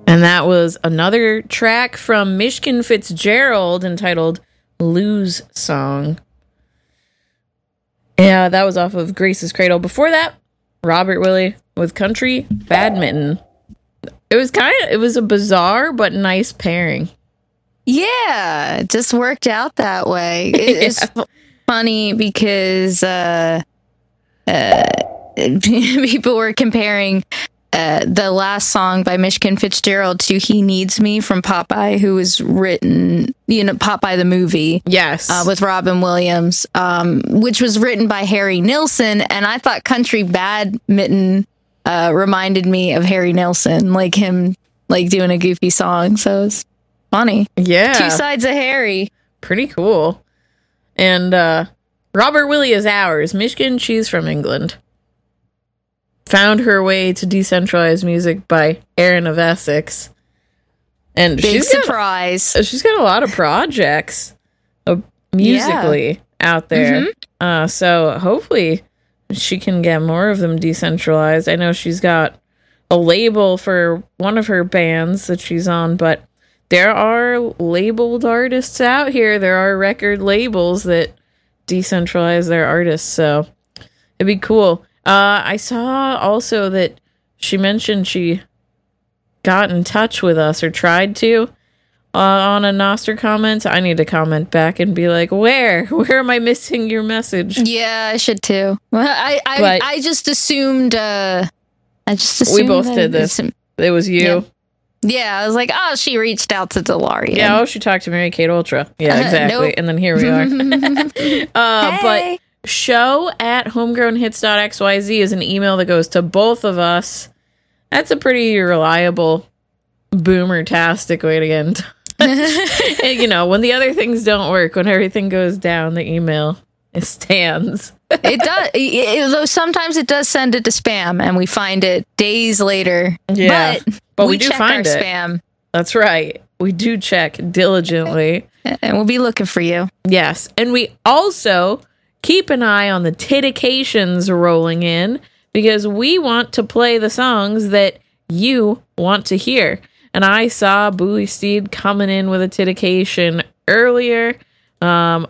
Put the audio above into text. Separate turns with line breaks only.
And that was another track from Mishkin Fitzgerald entitled Lose Song. Yeah, that was off of Grace's Cradle. Before that, Robert Willie with Country Badminton. It was a bizarre but nice pairing.
Yeah, it just worked out that way. It's funny because people were comparing the last song by Mishkin Fitzgerald to He Needs Me from Popeye, who was written, Popeye the movie.
Yes.
With Robin Williams, which was written by Harry Nilsson. And I thought Country Badminton reminded me of Harry Nilsson, like him, like doing a goofy song. So it's funny.
Yeah.
Two sides of Harry.
Pretty cool. And Robert Willie is ours. Mishkin, she's from England. Found her way to decentralized music by Aaron of Essex. And
Big surprise.
She's got a lot of projects musically out there. Mm-hmm. So hopefully she can get more of them decentralized. I know she's got a label for one of her bands that she's on, but there are labeled artists out here. There are record labels that decentralize their artists, so it'd be cool. I saw also that she mentioned she got in touch with us or tried to on a Noster comment. I need to comment back and be like, where am I missing your message?
Yeah, I should too. Well, I just assumed.
We both did this. It was you.
Yeah, I was like, oh, she reached out to DeLorean.
Yeah, she talked to Mary Kate Ultra. Yeah, exactly. Nope. And then here we are.
Hey.
But show@homegrownhits.xyz is an email that goes to both of us. That's a pretty reliable boomer-tastic way to get in touch. And, when the other things don't work, when everything goes down, the email, it stands.
It does. Though sometimes it does send it to spam, and we find it days later.
Yeah, but we do
check
find
our
it.
Spam.
That's right. We do check diligently.
And we'll be looking for you.
Yes. And we also keep an eye on the titications rolling in, because we want to play the songs that you want to hear. And I saw Bully Steed coming in with a titication earlier.